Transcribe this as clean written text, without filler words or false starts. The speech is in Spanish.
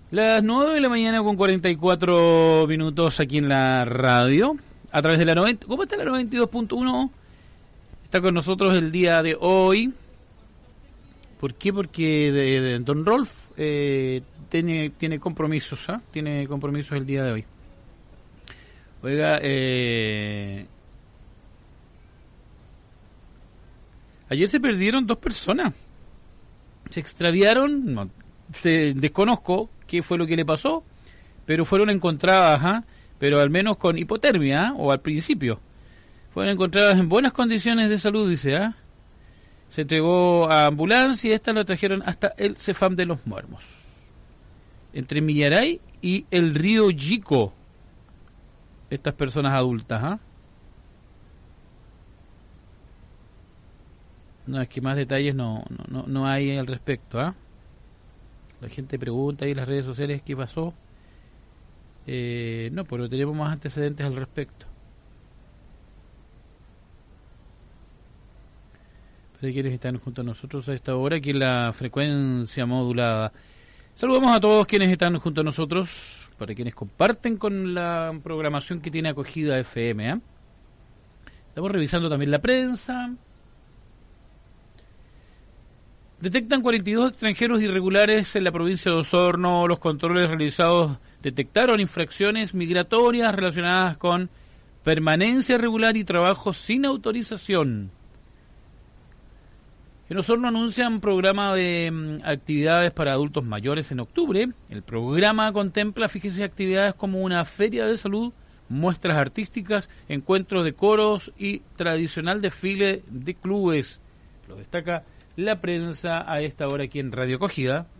Las 9 de la mañana con 44 minutos aquí en la radio, a través de la 90. ¿Cómo está la 92.1? Está con nosotros el día de hoy. ¿Por qué? Porque Don Rolf tiene compromisos, ¿ah? Tiene compromisos el día de hoy. Oiga, ayer se perdieron 2 personas. Se extraviaron, no, desconozco qué fue lo que le pasó, pero fueron encontradas, ¿ah? Pero al menos con hipotermia, ¿ah? O al principio. Fueron encontradas en buenas condiciones de salud, dice, ¿ah? Se entregó a ambulancia y esta lo trajeron hasta el Cefam de los Muermos, entre Millaray y el río Yico. Estas personas adultas, ¿ah? No, es que más detalles no hay al respecto, ¿ah? La gente pregunta ahí en las redes sociales qué pasó. No, pero tenemos más antecedentes al respecto. Pues quienes están junto a nosotros a esta hora aquí en la frecuencia modulada. Saludamos a todos quienes están junto a nosotros, para quienes comparten con la programación que tiene acogida FM, ¿eh? Estamos revisando también la prensa. Detectan 42 extranjeros irregulares en la provincia de Osorno. Los controles realizados detectaron infracciones migratorias relacionadas con permanencia irregular y trabajo sin autorización. En Osorno anuncian un programa de actividades para adultos mayores en octubre. El programa contempla, fíjese, actividades como una feria de salud, muestras artísticas, encuentros de coros y tradicional desfile de clubes. Lo destaca la prensa a esta hora aquí en Radio Acogida.